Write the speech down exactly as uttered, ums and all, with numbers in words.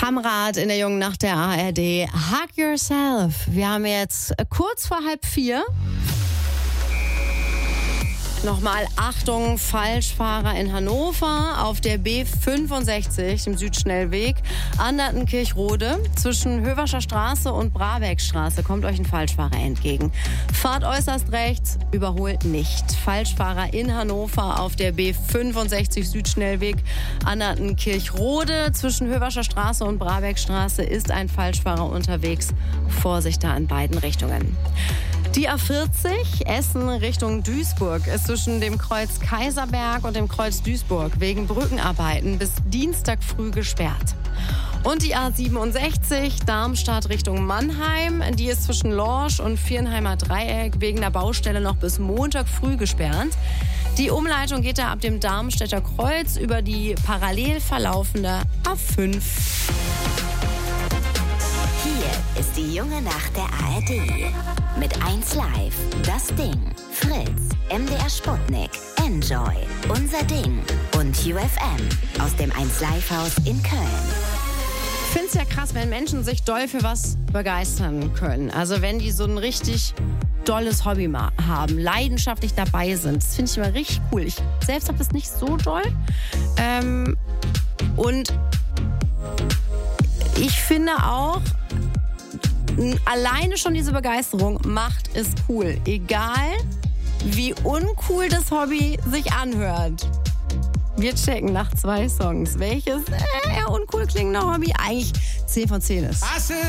Kamerad in der Jungen Nacht der A R D. Hug Yourself. Wir haben jetzt kurz vor halb vier. Nochmal Achtung, Falschfahrer in Hannover auf der B fünfundsechzig, dem Südschnellweg, Andertenkirchrode. Zwischen Höverscher Straße und Brabeckstraße kommt euch ein Falschfahrer entgegen. Fahrt äußerst rechts, überholt nicht. Falschfahrer in Hannover auf der B fünfundsechzig Südschnellweg, Andertenkirchrode. Zwischen Höverscher Straße und Brabeckstraße ist ein Falschfahrer unterwegs. Vorsicht da in beiden Richtungen. Die A vierzig, Essen Richtung Duisburg, ist zwischen dem Kreuz Kaiserberg und dem Kreuz Duisburg wegen Brückenarbeiten bis Dienstag früh gesperrt. Und die A siebenundsechzig, Darmstadt Richtung Mannheim, die ist zwischen Lorsch und Viernheimer Dreieck wegen der Baustelle noch bis Montag früh gesperrt. Die Umleitung geht da ab dem Darmstädter Kreuz über die parallel verlaufende A fünf. Hier ist die Junge Nacht der A R D. Mit eins Live, Das Ding, Fritz, M D R Sputnik, Enjoy, Unser Ding und U F M aus dem eins Live Haus in Köln. Ich finde es ja krass, wenn Menschen sich doll für was begeistern können. Also wenn die so ein richtig dolles Hobby ma- haben, leidenschaftlich dabei sind. Das finde ich immer richtig cool. Ich selbst habe das nicht so doll. Ähm, und ich finde auch, alleine schon diese Begeisterung macht es cool. Egal, wie uncool das Hobby sich anhört. Wir checken nach zwei Songs, welches äh, eher uncool klingende Hobby eigentlich zehn von zehn ist.